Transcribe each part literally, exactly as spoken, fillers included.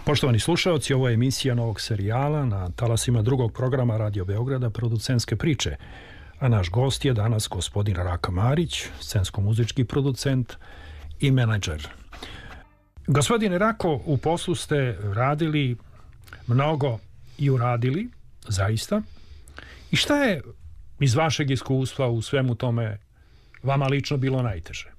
Poštovani slušaoci, ovo je emisija novog serijala na talasima drugog programa Radio Beograda Producentske priče, a naš gost je danas gospodin Raka Marić, scensko-muzički producent i menadžer. Gospodine Rako, u poslu ste radili mnogo i uradili, zaista. I šta je iz vašeg iskustva u svemu tome vama lično bilo najteže?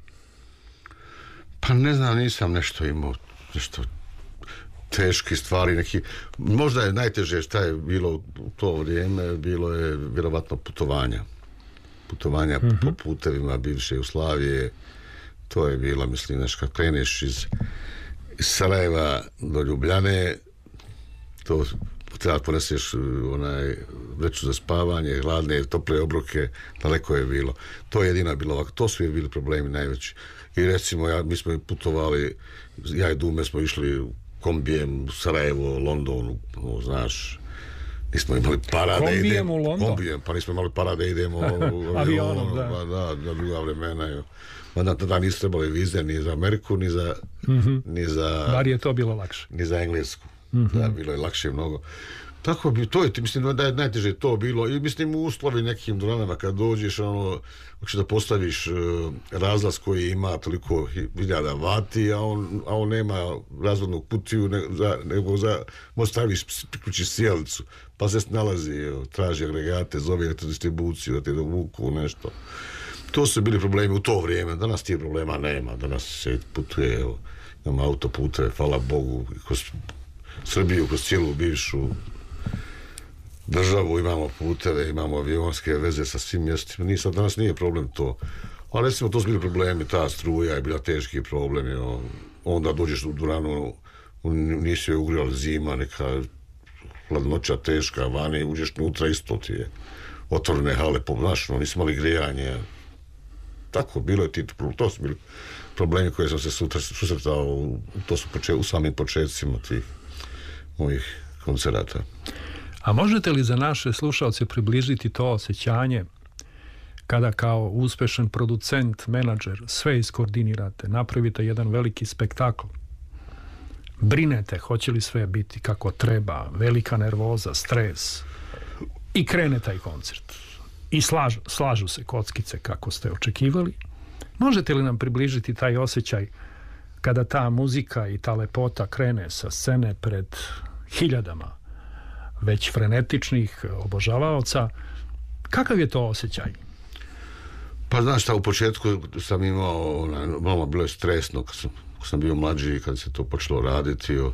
Pa ne znam, nisam nešto imao, nešto teške stvari, neki, možda je najteže šta je bilo u to vrijeme, bilo je vjerovatno putovanja. Putovanja mm-hmm. po putevima bivše Jugoslavije, to je bilo, mislim, nešto kad kreneš iz, iz Sarajeva do Ljubljane, to treba poneseš onaj vreću za spavanje, hladne, tople obroke, daleko je bilo. To je jedino bilo ovako, to su je bili problemi najveći. I recimo, ja, mi smo putovali, ja i Dume smo išli kombijem u Sarajevo, Londonu, no, znaš, nismo imali para da idemo. Kombijem u London? Kombijem, pa nismo imali para da idemo avionom, da. Pa da, da, druga vremena. Mada tada nisu trebali vize ni za Ameriku, ni za... Mm-hmm. Ni za bar je to bilo lakše. Ni za Englesku. Mm-hmm. Da, bilo je lakše mnogo. Tako bi, to je, mislim, da je najteže to bilo. I mislim, u uslovi nekim dronama kad dođeš, ono, hoćeš da postaviš uh, razlaz koji ima toliko hiljada vati, a on, a on nema razvodnog kutiju, ne, za, nego za, možeš staviš priključi sjelicu, pa se nalazi, evo, traži agregate, zove elektrodistribuciju, da te dovuku nešto. To su bili problemi u to vrijeme. Danas tih problema nema. Danas se putuje, evo, imamo autoputeve, hvala Bogu, kroz Srbiju, kroz cijelu bivšu državu, imamo puteve, imamo avionske veze sa svim mjestima. Nisam, danas nije problem to. Ali recimo, to su bili problemi, ta struja je bila teški problem. Jo. Onda dođeš u dvoranu, nisi joj ugrijali zima, neka hladnoća teška, vani, uđeš unutra, isto ti je otvorene hale, znaš, no, nisi imali grijanje. Tako, bilo je ti, to su bili problemi koje sam se susretao, to su poče, u samim početcima tih mojih koncerata. A možete li za naše slušalce približiti to osjećanje kada kao uspešan producent, menadžer, sve iskoordinirate, napravite jedan veliki spektakl, brinete hoće li sve biti kako treba, velika nervoza, stres, i krene taj koncert i slažu, slažu se kockice kako ste očekivali? Možete li nam približiti taj osjećaj kada ta muzika i ta lepota krene sa scene pred hiljadama već frenetičnih obožavaoca? Kakav je to osjećaj? Pa znaš šta, u početku sam imao, onaj, malo bilo je stresno kad sam, kad sam bio mlađi i kad se to počelo raditi, o,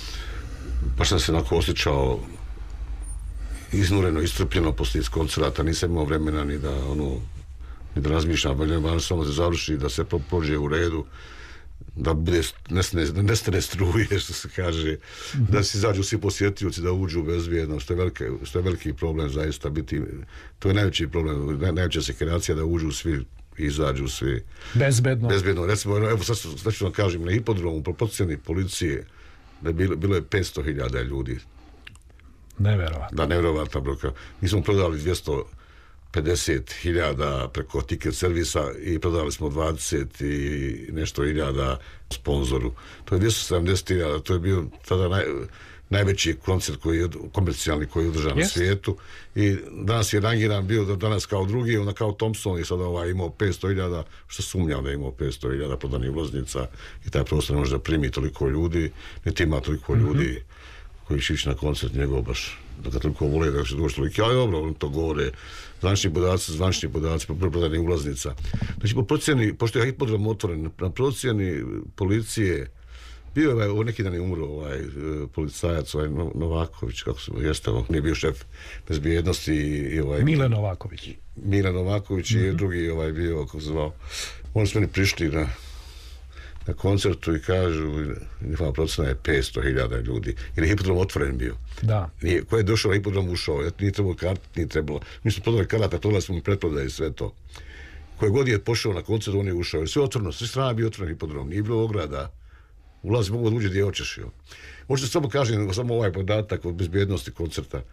pa sam se onako osjećao iznureno, istrpljeno poslije koncerata, nisam imao vremena ni da ono, ni da razmišljam, valjda samo se završi, da se prođe u redu, da bude nestane, nestane struje, što se kaže, mm-hmm. da se izađu svi posjetioci, da uđu bezbjedno, što je veliki, što je veliki problem zaista biti, to je najveći problem, naj, najveća sekreacija, da uđu svi, izađu svi bezbedno. Bezbedno. Recimo, evo sad, sad ću vam kažem, na hipodromu, po procjeni policije, da je bilo, bilo je petsto hiljada ljudi. Neverovatno. Da, neverovatna broka. Mi smo prodali dvjesto pedeset hiljada preko tiket servisa i prodali smo dvadeset i nešto hiljada sponzoru. To je dvjesto sedamdeset hiljada, to je bio tada naj, najveći koncert koji je komercijalni koji je održan yes. na svijetu i danas je rangiran bio da danas kao drugi, onda kao Thompson je sada ovaj imao petsto hiljada, što sumnjam da je imao petsto hiljada prodanih ulaznica i taj prostor ne može da primi toliko ljudi, niti ima toliko mm-hmm. ljudi koji će ići na koncert njegov baš, da ga toliko vole da će doći toliko, ali dobro, on to govore, zvančni podaci, zvančni podaci, prodanih ulaznica. Znači, po procjeni, pošto je hipodrom otvoren, na procjeni policije, bio je ovaj, neki dan je umro ovaj policajac, ovaj Novaković, kako se jeste, on nije bio šef bezbjednosti i ovaj... Mile Novaković. Mile Novaković mm-hmm. i drugi ovaj bio, kako se zvao, oni su meni prišli na na koncertu i kažu, njihova procena je petsto hiljada ljudi. Jer je hipodrom otvoren bio. Da. Nije, ko je došao na hipodrom ušao, nije trebalo kart, nije trebalo. Mi smo prodali karata, prodali smo mi pretprodaje i sve to. Koje god je pošao na koncert, on je ušao. Jer sve otvoreno, sve strane bio otvoren hipodrom. Nije bilo ograda. Ulazi, mogu da uđe gdje hoćeš. Jo. Možete samo kažem, samo ovaj podatak od bezbjednosti koncerta.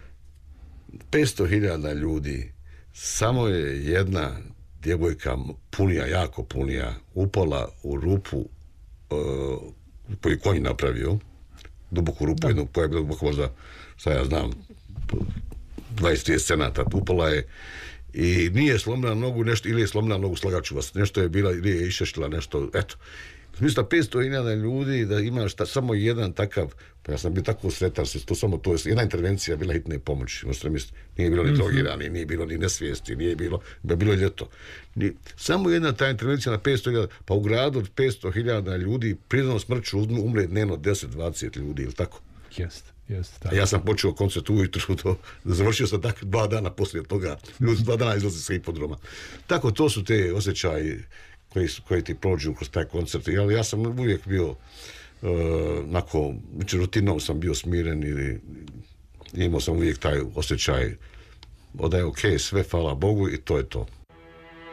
petsto hiljada ljudi, samo je jedna djevojka punija, jako punija, upala u rupu uh, koju konj napravio duboku rupu, jednu koja je bila duboko možda, šta ja znam, dvadeset trideset cenata, upala je i nije slomila nogu nešto, ili je slomila nogu, slagaću vas, nešto je bila, ili je išešila nešto, eto. Smisla petsto hiljada ljudi da imaš ta, samo jedan takav, pa ja sam bio tako sretan, to samo to je, jedna intervencija bila hitne pomoći, možete misliti, nije bilo ni drogirani, nije bilo ni nesvijesti, nije bilo, ba bilo ljeto. Ni, samo jedna ta intervencija na petsto hiljada, pa u gradu od petsto hiljada ljudi prirodnom smrću umre dnevno deset dvadeset ljudi, ili tako? Jeste. Jest, ja sam počeo koncert ujutru, to, završio sam tako dva dana poslije toga, ljudi dva dana izlazi sa hipodroma. Tako, to su te osjećaji koji, koji ti prođu kroz taj koncert. Ali ja sam uvijek bio, uh, nako, rutinom sam bio smiren i imao sam uvijek taj osjećaj da je ok, sve, hvala Bogu i to je to.